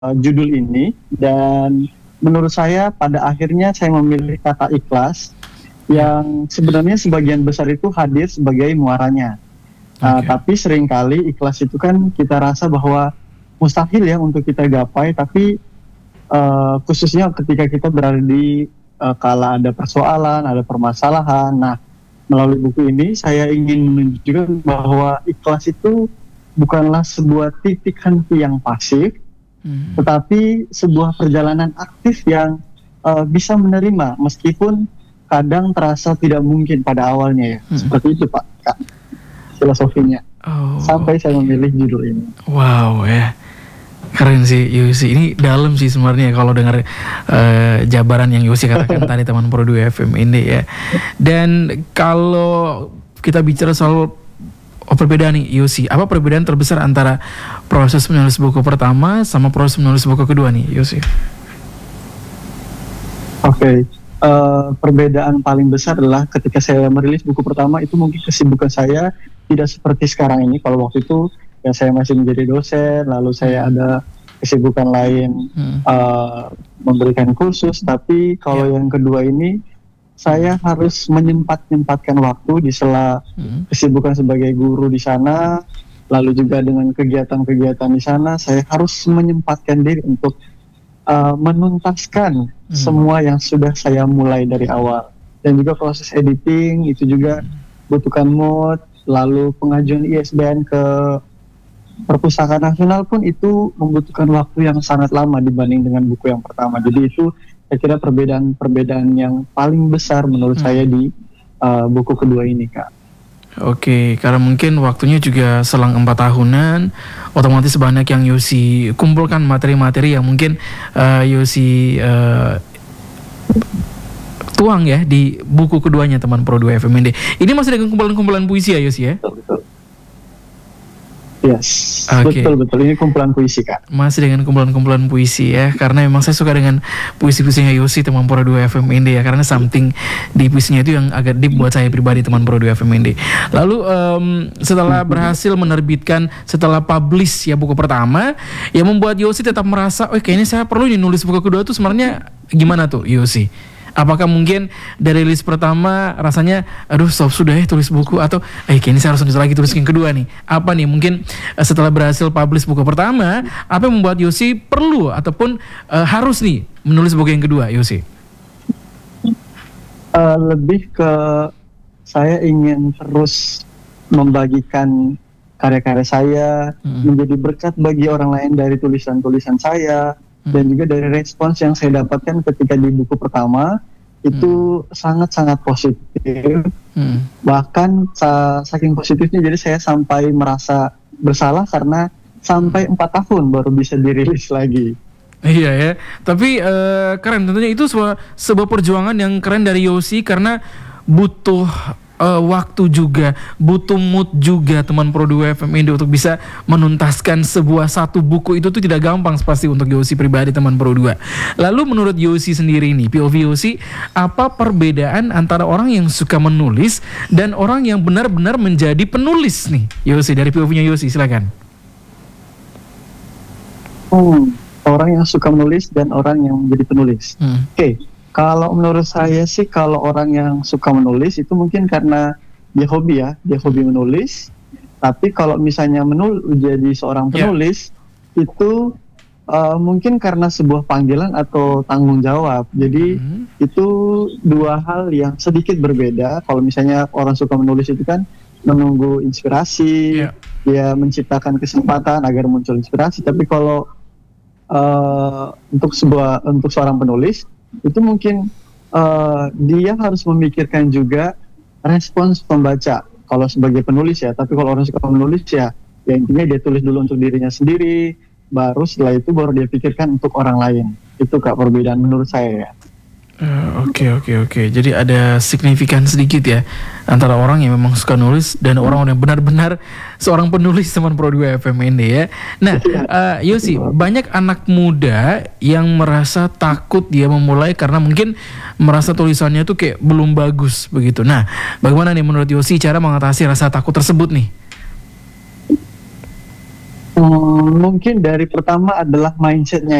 judul ini, dan menurut saya pada akhirnya saya memilih kata ikhlas yang sebenarnya sebagian besar itu hadir sebagai muaranya. Tapi seringkali ikhlas itu kan kita rasa bahwa mustahil ya untuk kita gapai, tapi khususnya ketika kita berada di kala ada persoalan, ada permasalahan. Nah, melalui buku ini saya ingin menunjukkan bahwa ikhlas itu bukanlah sebuah titik henti yang pasif, tetapi sebuah perjalanan aktif yang bisa menerima meskipun kadang terasa tidak mungkin pada awalnya ya. Seperti itu Pak, Kak, filosofinya. Sampai saya memilih judul ini. Wow ya, keren sih Yosi. Ini dalam sih sebenarnya kalau dengar jabaran yang Yosi katakan tadi teman Pro 2 FM ini ya. Dan kalau kita bicara soal perbedaan nih Yosi, apa perbedaan terbesar antara proses menulis buku pertama sama proses menulis buku kedua nih Yosi? Oke. Perbedaan paling besar adalah ketika saya merilis buku pertama itu mungkin kesibukan saya tidak seperti sekarang ini. Kalau waktu itu ya saya masih menjadi dosen, lalu saya ada kesibukan lain memberikan kursus. Tapi kalau yang kedua ini saya harus menyempatkan waktu di sela kesibukan sebagai guru di sana, lalu juga dengan kegiatan-kegiatan di sana, saya harus menyempatkan diri untuk menuntaskan semua yang sudah saya mulai dari awal. Dan juga proses editing itu juga butuhkan mood, lalu pengajuan ISBN ke Perpustakaan Nasional pun itu membutuhkan waktu yang sangat lama dibanding dengan buku yang pertama. Jadi itu saya kira perbedaan yang paling besar menurut saya di buku kedua ini, Kak. Oke, karena mungkin waktunya juga selang 4 tahunan, otomatis banyak yang Yosi kumpulkan materi-materi yang mungkin Yosi tuang ya di buku keduanya teman Pro 2 FMND. Ini masih dengan kumpulan-kumpulan puisi ya Yosi ya? Betul. Yes, Okay. betul. Ini kumpulan puisi, Kak. Masih dengan kumpulan-kumpulan puisi ya, karena memang saya suka dengan puisi-puisinya Yosi teman Pro 2 FMND ya, karena something di puisinya itu yang agak deep buat saya pribadi teman Pro 2 FMND. Lalu setelah berhasil menerbitkan, setelah publish ya buku pertama, yang membuat Yosi tetap merasa, oh kayaknya saya perlu nih nulis buku kedua tuh sebenarnya gimana tuh Yosi? Apakah mungkin dari list pertama rasanya aduh stop sudah ya tulis buku, atau kayaknya saya harus nulis lagi, tulis yang kedua nih. Apa nih mungkin setelah berhasil publish buku pertama, apa yang membuat Yosi perlu ataupun harus nih menulis buku yang kedua Yosi? Lebih ke saya ingin terus membagikan karya-karya saya, menjadi berkat bagi orang lain dari tulisan-tulisan saya. Dan juga dari respons yang saya dapatkan ketika di buku pertama itu sangat-sangat positif. Bahkan saking positifnya jadi saya sampai merasa bersalah karena sampai 4 tahun baru bisa dirilis lagi. Iya ya, tapi keren tentunya, itu sebuah perjuangan yang keren dari Yosi, karena butuh waktu juga, butuh mood juga teman Pro 2 FMND untuk bisa menuntaskan satu buku itu tuh tidak gampang pasti untuk Yosi pribadi teman Pro 2. Lalu menurut Yosi sendiri nih, POV Yosi, apa perbedaan antara orang yang suka menulis dan orang yang benar-benar menjadi penulis nih Yosi, dari POV-nya Yosi silakan. Orang yang suka menulis dan orang yang menjadi penulis. Oke. Kalau menurut saya sih, kalau orang yang suka menulis itu mungkin karena dia hobi menulis. Tapi kalau misalnya jadi seorang penulis itu mungkin karena sebuah panggilan atau tanggung jawab. Jadi itu dua hal yang sedikit berbeda. Kalau misalnya orang suka menulis itu kan menunggu inspirasi, dia menciptakan kesempatan agar muncul inspirasi. Tapi kalau untuk seorang penulis itu mungkin dia harus memikirkan juga respons pembaca kalau sebagai penulis ya. Tapi kalau orang suka menulis ya intinya dia tulis dulu untuk dirinya sendiri, baru setelah itu baru dia pikirkan untuk orang lain. Itu Kak perbedaan menurut saya ya. Oke. Jadi ada signifikan sedikit ya antara orang yang memang suka nulis dan orang yang benar-benar seorang penulis teman Pro 2 FMND ya. Nah, Yosi, banyak anak muda yang merasa takut dia memulai karena mungkin merasa tulisannya tuh kayak belum bagus begitu. Nah, bagaimana nih menurut Yosi cara mengatasi rasa takut tersebut nih? Mungkin dari pertama adalah mindsetnya